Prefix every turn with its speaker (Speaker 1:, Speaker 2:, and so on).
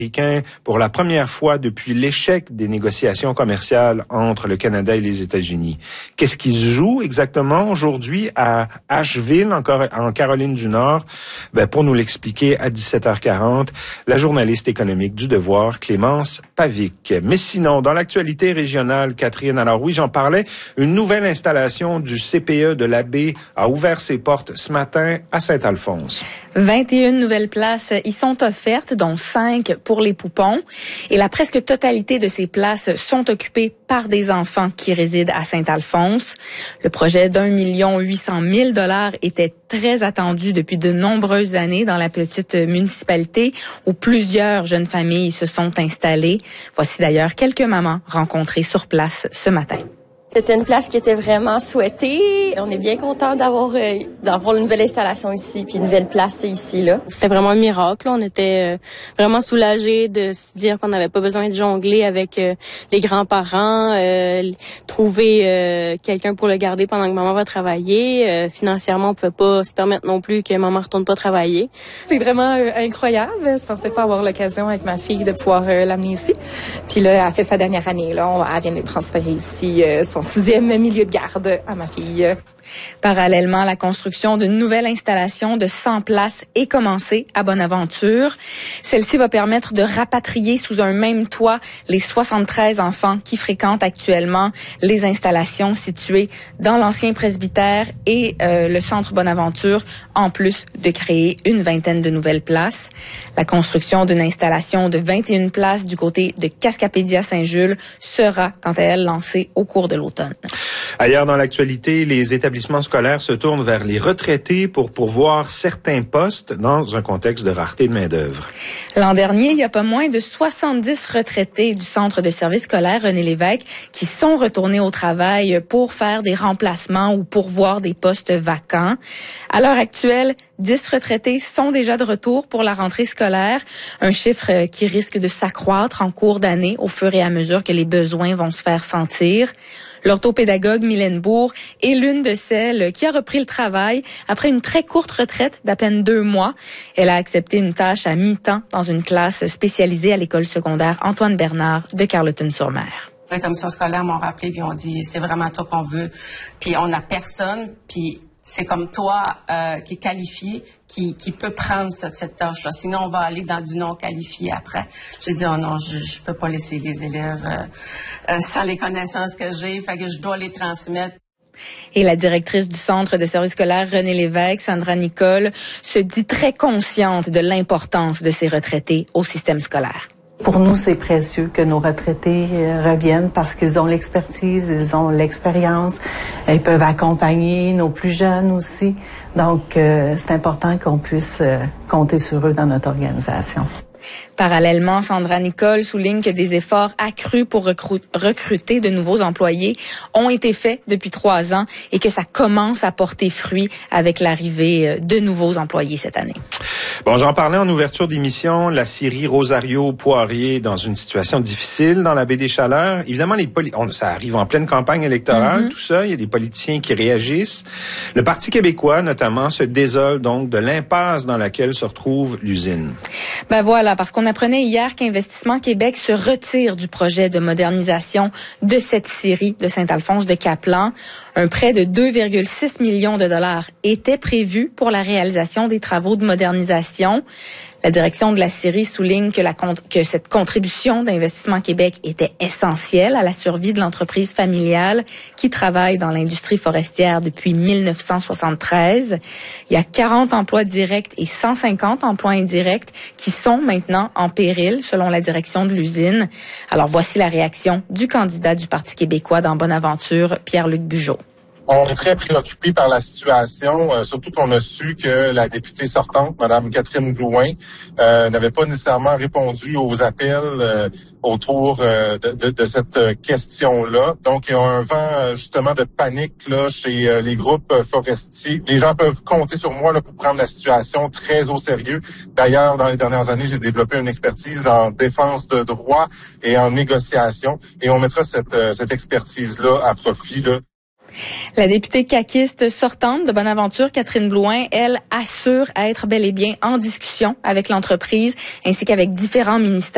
Speaker 1: Pour la première fois depuis l'échec des négociations commerciales entre le Canada et les États-Unis. Qu'est-ce qui se joue exactement aujourd'hui à Asheville, en Caroline du Nord? Pour nous l'expliquer à 17h40, la journaliste économique du Devoir, Clémence Pavic. Mais sinon, dans l'actualité régionale, Catherine, alors oui, j'en parlais, une nouvelle installation du CPE de la Baie a ouvert ses portes ce matin à Saint-Alphonse.
Speaker 2: 21 nouvelles places y sont offertes, dont 5 pour les poupons. Et la presque totalité de ces places sont occupées par des enfants qui résident à Saint-Alphonse. Le projet d'1,8 million était très attendu depuis de nombreuses années dans la petite municipalité où plusieurs jeunes familles se sont installées. Voici d'ailleurs quelques mamans rencontrées sur place ce matin.
Speaker 3: C'était une place qui était vraiment souhaitée. On est bien content d'avoir une nouvelle installation ici, puis une nouvelle place ici là.
Speaker 4: C'était vraiment un miracle. On était vraiment soulagés de se dire qu'on n'avait pas besoin de jongler avec les grands-parents, trouver quelqu'un pour le garder pendant que maman va travailler. Financièrement, on pouvait pas se permettre non plus que maman retourne pas travailler.
Speaker 5: C'est vraiment incroyable. Je pensais pas avoir l'occasion avec ma fille de pouvoir l'amener ici. Puis là, elle a fait sa dernière année. Là, elle vient d'être transférée ici. Son 6e milieu de garde à ma fille.
Speaker 2: Parallèlement, la construction d'une nouvelle installation de 100 places est commencée à Bonaventure. Celle-ci va permettre de rapatrier sous un même toit les 73 enfants qui fréquentent actuellement les installations situées dans l'ancien presbytère et le centre Bonaventure, en plus de créer une vingtaine de nouvelles places. La construction d'une installation de 21 places du côté de Cascapédia-Saint-Jules sera, quant à elle, lancée au cours de l'automne.
Speaker 1: Ailleurs dans l'actualité, les établissements scolaires se tournent vers les retraités pour pourvoir certains postes dans un contexte de rareté de main-d'œuvre.
Speaker 2: L'an dernier, il y a pas moins de 70 retraités du centre de service scolaire René Lévesque qui sont retournés au travail pour faire des remplacements ou pourvoir des postes vacants. À l'heure actuelle, 10 retraités sont déjà de retour pour la rentrée scolaire, un chiffre qui risque de s'accroître en cours d'année au fur et à mesure que les besoins vont se faire sentir. L'orthopédagogue Mylène Bourg est l'une de celles qui a repris le travail après une très courte retraite d'à peine 2 mois. Elle a accepté une tâche à mi-temps dans une classe spécialisée à l'école secondaire Antoine Bernard de Carleton-sur-Mer.
Speaker 6: La commission scolaire m'ont rappelé puis ont dit c'est vraiment toi qu'on veut. Puis on n'a personne, puis c'est comme toi qui est qualifié, qui peut prendre cette tâche-là. Sinon, on va aller dans du non-qualifié après. J'ai dit, oh non, je peux pas laisser les élèves sans les connaissances que j'ai, fait que je dois les transmettre.
Speaker 2: Et la directrice du centre de service scolaire René Lévesque, Sandra Nicole, se dit très consciente de l'importance de ces retraités au système scolaire.
Speaker 7: Pour nous, c'est précieux que nos retraités reviennent parce qu'ils ont l'expertise, ils ont l'expérience, ils peuvent accompagner nos plus jeunes aussi. Donc, c'est important qu'on puisse compter sur eux dans notre organisation.
Speaker 2: Parallèlement, Sandra Nicole souligne que des efforts accrus pour recruter de nouveaux employés ont été faits depuis 3 ans et que ça commence à porter fruit avec l'arrivée de nouveaux employés cette année.
Speaker 1: Bon, j'en parlais en ouverture d'émission, la scierie Rosario Poirier dans une situation difficile dans la baie des Chaleurs. Évidemment, ça arrive en pleine campagne électorale, tout ça. Il y a des politiciens qui réagissent. Le Parti québécois, notamment, se désole donc de l'impasse dans laquelle se retrouve l'usine.
Speaker 2: Voilà, parce qu'on apprenait hier qu'Investissement Québec se retire du projet de modernisation de cette scierie de Saint-Alphonse de Caplan. Un prêt de 2,6 millions de dollars était prévu pour la réalisation des travaux de modernisation. La direction de la scierie souligne que cette contribution d'Investissement Québec était essentielle à la survie de l'entreprise familiale qui travaille dans l'industrie forestière depuis 1973. Il y a 40 emplois directs et 150 emplois indirects qui sont maintenant en péril, selon la direction de l'usine. Alors voici la réaction du candidat du Parti québécois dans Bonaventure, Pierre-Luc Bugeaud.
Speaker 8: On est très préoccupé par la situation, surtout qu'on a su que la députée sortante, Mme Catherine Blouin, n'avait pas nécessairement répondu aux appels autour de cette question-là. Donc, il y a un vent justement de panique là chez les groupes forestiers. Les gens peuvent compter sur moi là, pour prendre la situation très au sérieux. D'ailleurs, dans les dernières années, j'ai développé une expertise en défense de droit et en négociation, et on mettra cette expertise-là à profit là.
Speaker 2: La députée caquiste sortante de Bonaventure, Catherine Blouin, elle assure être bel et bien en discussion avec l'entreprise ainsi qu'avec différents ministères